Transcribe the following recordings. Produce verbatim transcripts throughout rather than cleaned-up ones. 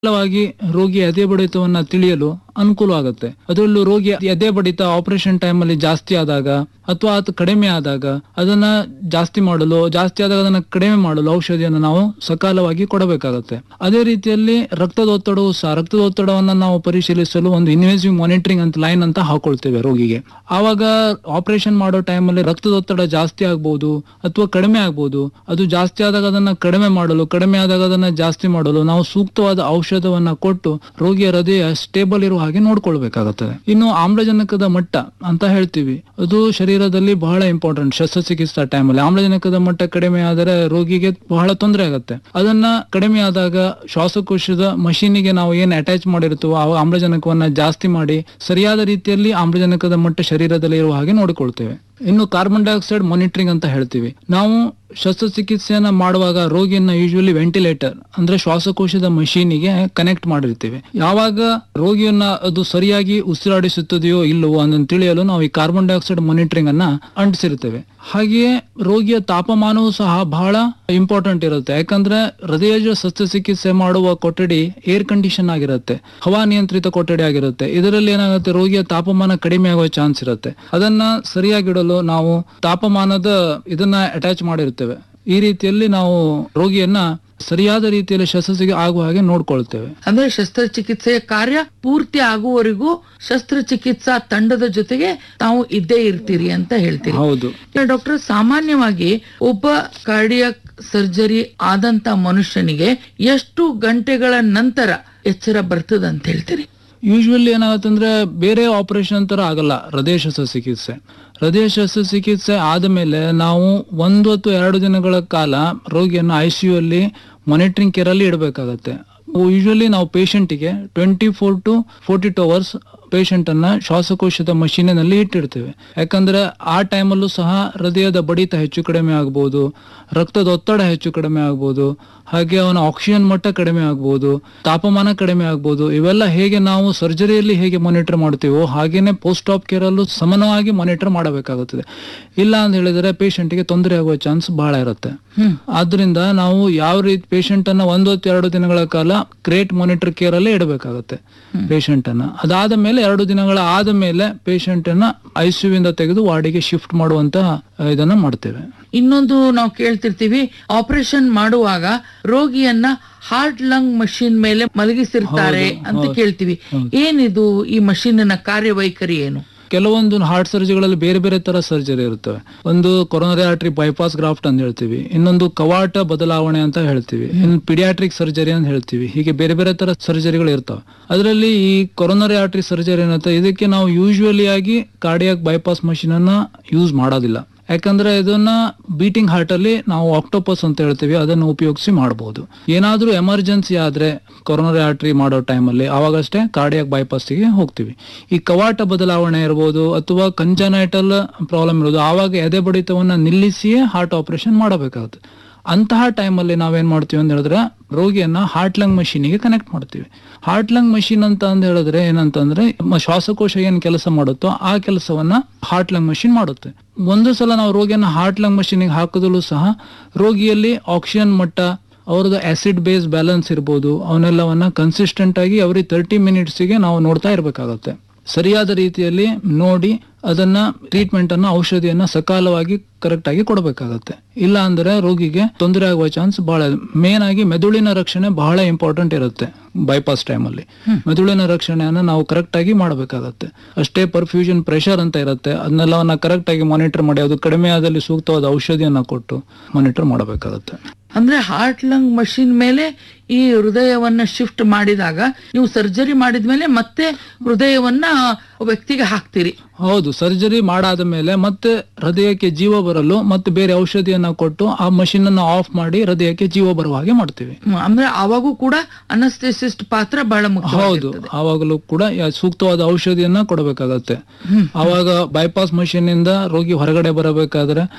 ಸರಳವಾಗಿ ರೋಗಿಯ ಎದೆ ಬಡಿತವನ್ನ ತಿಳಿಯಲು ಅನುಕೂಲ ಆಗುತ್ತೆ. ಅದರಲ್ಲೂ ರೋಗಿ ಎದೆ ಬಡಿತ ಆಪರೇಷನ್ ಟೈಮ್ ಅಲ್ಲಿ ಜಾಸ್ತಿ ಆದಾಗ ಅಥವಾ ಅದು ಕಡಿಮೆ ಆದಾಗ ಅದನ್ನ ಜಾಸ್ತಿ ಮಾಡಲು ಜಾಸ್ತಿ ಆದಾಗ ಅದನ್ನ ಕಡಿಮೆ ಮಾಡಲು ಔಷಧಿಯನ್ನು ನಾವು ಸಕಾಲವಾಗಿ ಕೊಡಬೇಕಾಗುತ್ತೆ. ಅದೇ ರೀತಿಯಲ್ಲಿ ರಕ್ತದೊತ್ತಡವು ಸಹ ರಕ್ತದೊತ್ತಡವನ್ನ ನಾವು ಪರಿಶೀಲಿಸಲು ಒಂದು ಇನ್ವೇಸಿವ್ ಮಾನಿಟರಿಂಗ್ ಅಂತ ಲೈನ್ ಅಂತ ಹಾಕೊಳ್ತೇವೆ ರೋಗಿಗೆ. ಆವಾಗ ಆಪರೇಷನ್ ಮಾಡೋ ಟೈಮ್ ಅಲ್ಲಿ ರಕ್ತದೊತ್ತಡ ಜಾಸ್ತಿ ಆಗ್ಬಹುದು ಅಥವಾ ಕಡಿಮೆ ಆಗ್ಬಹುದು. ಅದು ಜಾಸ್ತಿ ಆದಾಗ ಅದನ್ನ ಕಡಿಮೆ ಮಾಡಲು ಕಡಿಮೆ ಆದಾಗ ಅದನ್ನ ಜಾಸ್ತಿ ಮಾಡಲು ನಾವು ಸೂಕ್ತವಾದ ಔಷಧವನ್ನ ಕೊಟ್ಟು ರೋಗಿಯ ಹೃದಯ ಸ್ಟೇಬಲ್ ಇರುವ ಹಾಗೆ ನೋಡ್ಕೊಳ್ಬೇಕಾಗುತ್ತದೆ. ಇನ್ನು ಆಮ್ಲಜನಕದ ಮಟ್ಟ ಅಂತ ಹೇಳ್ತೀವಿ, ಅದು ಶರೀರದಲ್ಲಿ ಬಹಳ ಇಂಪಾರ್ಟೆಂಟ್. ಶಸ್ತ್ರಚಿಕಿತ್ಸಾ ಟೈಮ್ ಅಲ್ಲಿ ಆಮ್ಲಜನಕದ ಮಟ್ಟ ಕಡಿಮೆ ಆದರೆ ರೋಗಿಗೆ ಬಹಳ ತೊಂದರೆ ಆಗುತ್ತೆ. ಅದನ್ನ ಕಡಿಮೆ ಆದಾಗ ಶ್ವಾಸಕೋಶದ ಮಷೀನಿಗೆ ನಾವು ಏನ್ ಅಟ್ಯಾಚ್ ಮಾಡಿರ್ತೀವೋ ಆ ಆಮ್ಲಜನಕವನ್ನ ಜಾಸ್ತಿ ಮಾಡಿ ಸರಿಯಾದ ರೀತಿಯಲ್ಲಿ ಆಮ್ಲಜನಕದ ಮಟ್ಟ ಶರೀರದಲ್ಲಿ ಇರುವ ಹಾಗೆ ನೋಡಿಕೊಳ್ತೇವೆ. ಇನ್ನು ಕಾರ್ಬನ್ ಡೈಆಕ್ಸೈಡ್ ಮಾನಿಟರಿಂಗ್ ಅಂತ ಹೇಳ್ತೀವಿ. ನಾವು ಶಸ್ತ್ರಚಿಕಿತ್ಸೆಯನ್ನ ಮಾಡುವಾಗ ರೋಗಿಯನ್ನ ಯೂಶುವಲಿ ವೆಂಟಿಲೇಟರ್ ಅಂದ್ರೆ ಶ್ವಾಸಕೋಶದ ಮಷೀನಿಗೆ ಕನೆಕ್ಟ್ ಮಾಡಿರ್ತೀವಿ. ಯಾವಾಗ ರೋಗಿಯನ್ನ ಅದು ಸರಿಯಾಗಿ ಉಸಿರಾಡಿಸುತ್ತದೆಯೋ ಇಲ್ಲವೋ ಅದನ್ನು ತಿಳಿಯಲು ನಾವು ಈ ಕಾರ್ಬನ್ ಡೈಆಕ್ಸೈಡ್ ಮಾನಿಟರಿಂಗ್ ಅನ್ನ ಅಂಟಿಸಿರ್ತೇವೆ. ಹಾಗೆಯೇ ರೋಗಿಯ ತಾಪಮಾನವೂ ಸಹ ಬಹಳ ಇಂಪಾರ್ಟೆಂಟ್ ಇರುತ್ತೆ. ಯಾಕಂದ್ರೆ ಹೃದಯ ಶಸ್ತ್ರಚಿಕಿತ್ಸೆ ಮಾಡುವ ಕೊಠಡಿ ಏರ್ ಕಂಡೀಷನ್ ಆಗಿರುತ್ತೆ, ಹವಾ ನಿಯಂತ್ರಿತ ಕೊಠಡಿ ಆಗಿರುತ್ತೆ. ಇದರಲ್ಲಿ ಏನಾಗುತ್ತೆ, ರೋಗಿಯ ತಾಪಮಾನ ಕಡಿಮೆ ಆಗುವ ಚಾನ್ಸ್ ಇರುತ್ತೆ. ಅದನ್ನ ಸರಿಯಾಗಿಡಲು ನಾವು ತಾಪಮಾನದ ಇದನ್ನ ಅಟ್ಯಾಚ್ ಮಾಡಿರ್ತೇವೆ. ಈ ರೀತಿಯಲ್ಲಿ ನಾವು ರೋಗಿಯನ್ನ ಸರಿಯಾದ ರೀತಿಯಲ್ಲಿ ಶಸ್ತ್ರಚಿಕಿತ್ಸೆ ಆಗುವ ಹಾಗೆ ನೋಡ್ಕೊಳ್ತೇವೆ. ಅಂದ್ರೆ ಶಸ್ತ್ರಚಿಕಿತ್ಸೆಯ ಕಾರ್ಯ ಪೂರ್ತಿ ಆಗುವವರೆಗೂ ಶಸ್ತ್ರಚಿಕಿತ್ಸಾ ತಂಡದ ಜೊತೆಗೆ ತಾವು ಇದ್ದೇ ಇರ್ತೀರಿ ಅಂತ ಹೇಳ್ತೀರಿ. ಹೌದು ಡಾಕ್ಟರ್, ಸಾಮಾನ್ಯವಾಗಿ ಒಬ್ಬ ಕಾರ್ಡಿಯಾಕ್ ಸರ್ಜರಿ ಆದಂತ ಮನುಷ್ಯನಿಗೆ ಎಷ್ಟು ಗಂಟೆಗಳ ನಂತರ ಎಚ್ಚರ ಬರ್ತದ ಅಂತ ಹೇಳ್ತೀರಿ? ಯೂಶುವಲಿ ಏನಾಗುತ್ತಂದ್ರೆ ಬೇರೆ ಆಪರೇಷನ್ ತರ ಆಗಲ್ಲ. ಹೃದಯ ಶಸ್ತ್ರಚಿಕಿತ್ಸೆ ಹೃದಯ ಶಸ್ತ್ರಚಿಕಿತ್ಸೆ ಆದಮೇಲೆ ನಾವು ಒಂದು ಅಥವಾ ಎರಡು ದಿನಗಳ ಕಾಲ ರೋಗಿಯನ್ನು ಐಸಿಯು ಅಲ್ಲಿ ಮಾನಿಟರಿಂಗ್ ಕೇರ್ ಅಲ್ಲಿ ಇಡಬೇಕಾಗತ್ತೆ. ಯೂಶುವಲಿ ನಾವು ಪೇಷಂಟಿಗೆ twenty four to forty two hours patient ಅನ್ನ ಶ್ವಾಸಕೋಶದ ಮಷೀನಿನಲ್ಲಿ ಇಟ್ಟಿರ್ತೇವೆ. ಯಾಕಂದ್ರೆ ಆ ಟೈಮಲ್ಲೂ ಸಹ ಹೃದಯದ ಬಡಿತ ಹೆಚ್ಚು ಕಡಿಮೆ ಆಗ್ಬೋದು, ರಕ್ತದ ಒತ್ತಡ ಹೆಚ್ಚು ಕಡಿಮೆ ಆಗ್ಬೋದು, ಹಾಗೆ ಅವನ ಆಕ್ಸಿಜನ್ ಮಟ್ಟ ಕಡಿಮೆ ಆಗ್ಬೋದು, ತಾಪಮಾನ ಕಡಿಮೆ ಆಗ್ಬೋದು. ಇವೆಲ್ಲ ಹೇಗೆ ನಾವು ಸರ್ಜರಿಯಲ್ಲಿ ಹೇಗೆ ಮಾನಿಟರ್ ಮಾಡ್ತೀವೋ ಹಾಗೇನೆ ಪೋಸ್ಟ್ ಆಪ್ ಕೇರ್ ಅಲ್ಲೂ ಸಮಾನವಾಗಿ ಮಾನಿಟರ್ ಮಾಡಬೇಕಾಗುತ್ತದೆ. ಇಲ್ಲ ಅಂತ ಹೇಳಿದ್ರೆ ಪೇಷಂಟ್ಗೆ ತೊಂದರೆ ಆಗುವ ಚಾನ್ಸ್ ಬಹಳ ಇರುತ್ತೆ. ಆದ್ರಿಂದ ನಾವು ಯಾವ ರೀತಿ ಪೇಷಂಟ್ ಅನ್ನ ಒಂದು ಎರಡು ದಿನಗಳ ಕಾಲ ಗ್ರೇಟ್ ಮಾನಿಟರ್ ಕೇರ್ ಅಲ್ಲೇ ಇಡಬೇಕಾಗುತ್ತೆ ಪೇಷಂಟ್ ಅನ್ನ. ಅದಾದ ಮೇಲೆ ಎರಡು ದಿನಗಳ ಆದ ಮೇಲೆ ಪೇಷಂಟ್ ಅನ್ನ ಐಸಿಯು ಇಂದ ತೆಗೆದು ವಾರ್ಡಿಗೆ ಶಿಫ್ಟ್ ಮಾಡುವಂತ ಇದನ್ನ ಮಾಡ್ತೇವೆ. ಇನ್ನೊಂದು ನಾವು ಕೇಳ್ತಿರ್ತೀವಿ, ಆಪರೇಷನ್ ಮಾಡುವಾಗ ರೋಗಿಯನ್ನ ಹಾರ್ಟ್ ಲಂಗ್ ಮಷೀನ್ ಮೇಲೆ ಮಲಗಿಸಿರ್ತಾರೆ ಅಂತ ಕೇಳ್ತೀವಿ. ಏನಿದು ಈ ಮಷೀನಿನ ಕಾರ್ಯವೈಖರಿ ಏನು? ಕೆಲವೊಂದು ಹಾರ್ಟ್ ಸರ್ಜರಿಗಳಲ್ಲಿ ಬೇರೆ ಬೇರೆ ತರ ಸರ್ಜರಿ ಇರುತ್ತವೆ. ಒಂದು ಕೊರೋನರಿ ಆರ್ಟರಿ ಬೈಪಾಸ್ ಗ್ರಾಫ್ಟ್ ಅಂತ ಹೇಳ್ತೀವಿ, ಇನ್ನೊಂದು ಕವಾಟ ಬದಲಾವಣೆ ಅಂತ ಹೇಳ್ತೀವಿ, ಇನ್ನು ಪಿಡಿಯಾಟ್ರಿಕ್ ಸರ್ಜರಿ ಅಂತ ಹೇಳ್ತೀವಿ. ಹೀಗೆ ಬೇರೆ ಬೇರೆ ತರ ಸರ್ಜರಿಗಳು ಇರ್ತವೆ. ಅದರಲ್ಲಿ ಈ ಕೊರೋನರಿ ಆರ್ಟರಿ ಸರ್ಜರಿ ಏನಂತ, ಇದಕ್ಕೆ ನಾವು ಯೂಶುವಲಿ ಆಗಿ ಕಾರ್ಡಿಯಾಕ್ ಬೈಪಾಸ್ ಮಷೀನ್ ಅನ್ನ ಯೂಸ್ ಮಾಡೋದಿಲ್ಲ. ಯಾಕಂದ್ರೆ ಇದನ್ನ ಬೀಟಿಂಗ್ ಹಾರ್ಟ್ ಅಲ್ಲಿ ನಾವು ಆಕ್ಟೋಪಸ್ ಅಂತ ಹೇಳ್ತೀವಿ, ಅದನ್ನು ಉಪಯೋಗಿಸಿ ಮಾಡಬಹುದು. ಏನಾದ್ರೂ ಎಮರ್ಜೆನ್ಸಿ ಆದ್ರೆ ಕೊರೋನರಿ ಆರ್ಟರಿ ಮಾಡೋ ಟೈಮ್ ಅಲ್ಲಿ ಅವಾಗಷ್ಟೇ ಕಾರ್ಡಿಯಾಕ್ ಬೈಪಾಸ್ಗೆ ಹೋಗ್ತೀವಿ. ಈ ಕವಾಟ ಬದಲಾವಣೆ ಇರಬಹುದು ಅಥವಾ ಕಂಜನೈಟಲ್ ಪ್ರಾಬ್ಲಮ್ ಇರೋದು, ಆವಾಗ ಎದೆ ಬಡಿತವನ್ನ ನಿಲ್ಲಿಸಿಯೇ ಹಾರ್ಟ್ ಆಪರೇಷನ್ ಮಾಡಬೇಕಾಗುತ್ತೆ. ಅಂತಹ ಟೈಮಲ್ಲಿ ನಾವೇನ್ ಮಾಡ್ತೀವಿ ಅಂತ ಹೇಳಿದ್ರೆ ರೋಗಿಯನ್ನ ಹಾರ್ಟ್ ಲಂಗ್ ಮಷೀನಿಗೆ ಕನೆಕ್ಟ್ ಮಾಡ್ತೀವಿ. ಹಾರ್ಟ್ ಲಂಗ್ ಮಷೀನ್ ಅಂತ ಅಂದ್ ಹೇಳಿದ್ರೆ ಏನಂತಂದ್ರೆ ಶ್ವಾಸಕೋಶ ಏನ್ ಕೆಲಸ ಮಾಡುತ್ತೋ ಆ ಕೆಲಸವನ್ನ ಹಾರ್ಟ್ ಲಂಗ್ ಮಷೀನ್ ಮಾಡುತ್ತೆ. ಒಂದು ಸಲ ನಾವು ರೋಗಿಯನ್ನ ಹಾರ್ಟ್ ಲಂಗ್ ಮಷೀನಿಗೆ ಹಾಕಿದಲ್ಲೂ ಸಹ ರೋಗಿಯಲ್ಲಿ ಆಕ್ಸಿಜನ್ ಮಟ್ಟ, ಅವ್ರದ್ದು ಆಸಿಡ್ ಬೇಸ್ ಬ್ಯಾಲೆನ್ಸ್ ಇರ್ಬೋದು, ಅವನ್ನೆಲ್ಲವನ್ನ ಕನ್ಸಿಸ್ಟೆಂಟ್ ಆಗಿ ಅವ್ರಿಗೆ ತರ್ಟಿ ಮಿನಿಟ್ಸ್ಗೆ ನಾವು ನೋಡ್ತಾ ಇರ್ಬೇಕಾಗತ್ತೆ. ಸರಿಯಾದ ರೀತಿಯಲ್ಲಿ ನೋಡಿ ಅದನ್ನ ಟ್ರೀಟ್ಮೆಂಟ್ ಅನ್ನ ಔಷಧಿಯನ್ನ ಸಕಾಲವಾಗಿ ಕರೆಕ್ಟ್ ಆಗಿ ಕೊಡಬೇಕಾಗತ್ತೆ. ಇಲ್ಲ ಅಂದ್ರೆ ರೋಗಿಗೆ ತೊಂದರೆ ಆಗುವ ಚಾನ್ಸ್ ಬಹಳ. ಮೇನ್ ಆಗಿ ಮೆದುಳಿನ ರಕ್ಷಣೆ ಬಹಳ ಇಂಪಾರ್ಟೆಂಟ್ ಇರುತ್ತೆ. ಬೈಪಾಸ್ ಟೈಮ್ ಅಲ್ಲಿ ಮೆದುಳಿನ ರಕ್ಷಣೆಯನ್ನ ನಾವು ಕರೆಕ್ಟ್ ಆಗಿ ಮಾಡಬೇಕಾಗತ್ತೆ. ಅಷ್ಟೇ ಪರ್ಫ್ಯೂಷನ್ ಪ್ರೆಷರ್ ಅಂತ ಇರುತ್ತೆ, ಅದನ್ನೆಲ್ಲವನ್ನ ಕರೆಕ್ಟ್ ಆಗಿ ಮಾನಿಟರ್ ಮಾಡಿ ಅದು ಕಡಿಮೆ ಆದಲ್ಲಿ ಸೂಕ್ತವಾದ ಔಷಧಿಯನ್ನ ಕೊಟ್ಟು ಮಾನಿಟರ್ ಮಾಡಬೇಕಾಗತ್ತೆ. ಅಂದ್ರೆ ಹಾರ್ಟ್ ಲಂಗ್ ಮಷೀನ್ ಮೇಲೆ ಈ ಹೃದಯವನ್ನ ಶಿಫ್ಟ್ ಮಾಡಿದಾಗ ನೀವು ಸರ್ಜರಿ ಮಾಡಿದ್ಮೇಲೆ ಮತ್ತೆ ಹೃದಯವನ್ನ ವ್ಯಕ್ತಿಗೆ ಹಾಕ್ತೀರಿ? ಹೌದು, ಸರ್ಜರಿ ಮಾಡಾದ ಮೇಲೆ ಮತ್ತೆ ಹೃದಯಕ್ಕೆ ಜೀವ ಬರಲು ಮತ್ತೆ ಬೇರೆ ಔಷಧಿಯನ್ನ ಕೊಟ್ಟು ಆ ಮಷೀನ್ ಅನ್ನ ಆಫ್ ಮಾಡಿ ಹೃದಯಕ್ಕೆ ಜೀವ ಬರುವ ಹಾಗೆ ಮಾಡ್ತೀವಿ. ಅಂದ್ರೆ ಅವಾಗೂ ಕೂಡ ಅನಸ್ಥೆಸಿಸ್ಟ್ ಪಾತ್ರ ಬಹಳ ಮುಖ್ಯ. ಹೌದು, ಆವಾಗಲೂ ಕೂಡ ಸೂಕ್ತವಾದ ಔಷಧಿಯನ್ನ ಕೊಡಬೇಕಾಗತ್ತೆ. ಆವಾಗ ಬೈಪಾಸ್ ಮಷೀನ್ ಇಂದ ರೋಗಿ ಹೊರಗಡೆ ಬರಬೇಕಾದ್ರೆ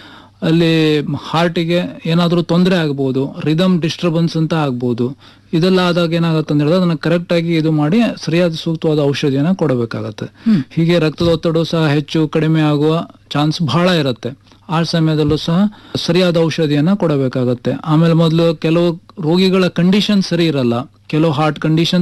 ಅಲ್ಲಿ ಹಾರ್ಟಿಗೆ ಏನಾದ್ರೂ ತೊಂದರೆ ಆಗ್ಬೋದು, ರಿದಮ್ ಡಿಸ್ಟರ್ಬೆನ್ಸ್ ಅಂತ ಆಗ್ಬೋದು. ಇದೆಲ್ಲ ಆದಾಗ ಏನಾಗುತ್ತೆ ಅಂತ ಹೇಳಿದ್ರೆ ಅದನ್ನ ಕರೆಕ್ಟ್ ಆಗಿ ಇದು ಮಾಡಿ ಸರಿಯಾದ ಸೂಕ್ತವಾದ ಔಷಧಿಯನ್ನ ಕೊಡಬೇಕಾಗತ್ತೆ. ಹೀಗೆ ರಕ್ತದ ಒತ್ತಡ ಸಹ ಹೆಚ್ಚು ಕಡಿಮೆ ಆಗುವ ಚಾನ್ಸ್ ಬಹಳ ಇರುತ್ತೆ. ಆ ಸಮಯದಲ್ಲೂ ಸಹ ಸರಿಯಾದ ಔಷಧಿಯನ್ನ ಕೊಡಬೇಕಾಗತ್ತೆ. ಆಮೇಲೆ ಮೊದಲು ಕೆಲವು ರೋಗಿಗಳ ಕಂಡೀಷನ್ ಸರಿ ಇರಲ್ಲ, ಕೆಲವು ಹಾರ್ಟ್ ಕಂಡೀಷನ್